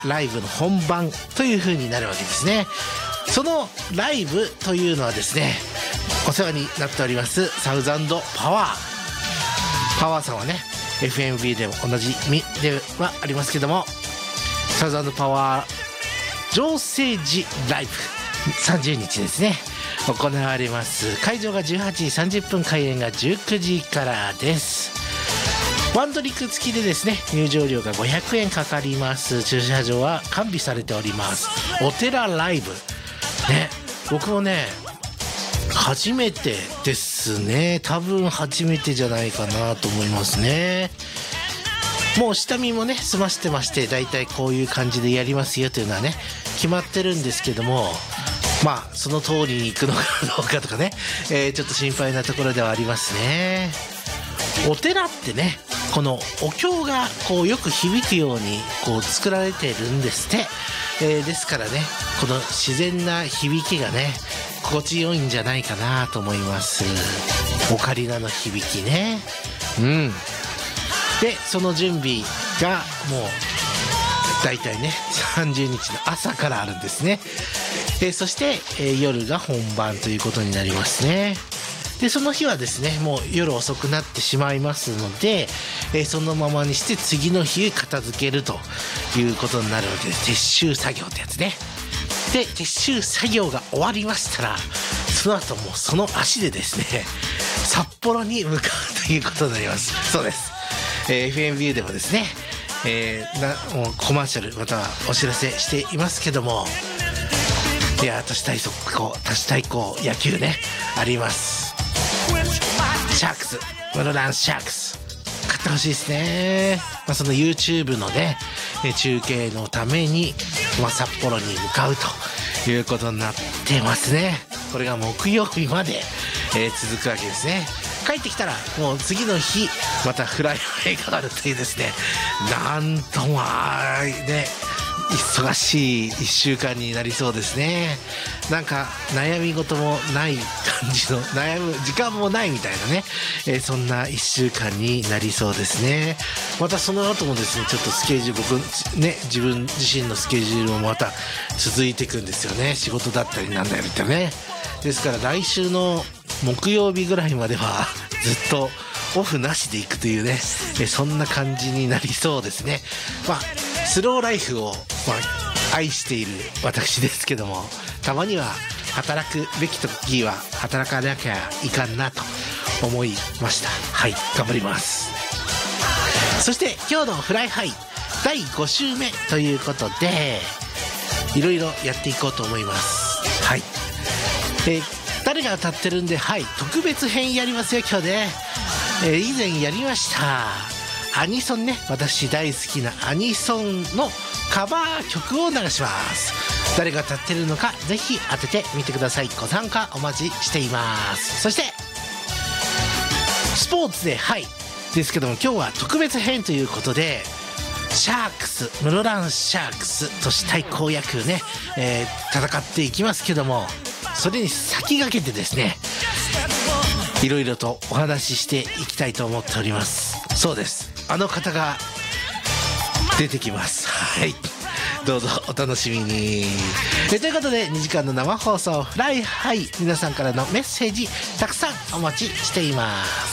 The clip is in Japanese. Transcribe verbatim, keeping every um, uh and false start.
ライブの本番という風になるわけですね。そのライブというのはですね、お世話になっておりますサウザンドパワーパワーさんはね エフエムビー でもおなじみではありますけども、サウザンドパワー醸成時ライブさんじゅうにちですね行われます。会場がじゅうはちじさんじゅっぷん、開演がじゅうくじからです。ワンドリンク付きでですね、入場料がごひゃくえんかかります。駐車場は完備されております。お寺ライブね、僕もね初めてですね。多分初めてじゃないかなと思いますね。もう下見もね済ましてまして、だいたいこういう感じでやりますよというのはね決まってるんですけども、まあその通りに行くのかどうかとかね、えー、ちょっと心配なところではありますね。お寺ってね、このお経がこうよく響くようにこう作られているんですって、えー、ですからね、この自然な響きがね心地よいんじゃないかなと思います。オカリナの響きね。うんでその準備がもうだいたいねさんじゅうにちの朝からあるんですね。えー、そして、えー、夜が本番ということになりますね。でその日はですねもう夜遅くなってしまいますので、えー、そのままにして次の日片付けるということになるわけです。撤収作業ってやつね。で撤収作業が終わりましたら、その後もうその足でですね札幌に向かうということになります。そうです、えー、エフエムビュー でもですね、えー、なもうコマーシャルまたはお知らせしていますけども、いや都市対抗都市対抗野球ねあります。シャークス室蘭シャークス勝ってほしいですね。まあ、その YouTube のね中継のために、まあ、札幌に向かうということになってますね。これが木曜日まで、えー、続くわけですね。帰ってきたらもう次の日またフライデーがあるというですね、なんとまあね忙しいいっしゅうかんになりそうですね。なんか悩み事もない感じの、悩む時間もないみたいなね、えー、そんないっしゅうかんになりそうですね。またその後もですねちょっとスケジュール僕ね自分自身のスケジュールもまた続いていくんですよね。仕事だったりなんだよってね。ですから来週の木曜日ぐらいまではずっとオフなしでいくというね、えそんな感じになりそうですね。まあスローライフを、まあ、愛している私ですけども、たまには働くべき時は働かなきゃいかんなと思いました。はい、頑張ります。そして今日のフライハイだいご週目ということでいろいろやっていこうと思います。はい、えー、誰が歌ってるんで、はい、特別編やりますよ今日ね。えー、以前やりましたアニソンね、私大好きなアニソンのカバー曲を流します。誰が歌ってるのかぜひ当ててみてください。ご参加お待ちしています。そしてスポーツではいですけども、今日は特別編ということでシャークス室蘭シャークス都市対抗野球ね、えー、戦っていきますけども、それに先駆けてですねいろいろとお話ししていきたいと思っております。そうです、あの方が出てきます。はい、どうぞお楽しみに。えということでにじかんの生放送フライハイ、皆さんからのメッセージたくさんお待ちしています。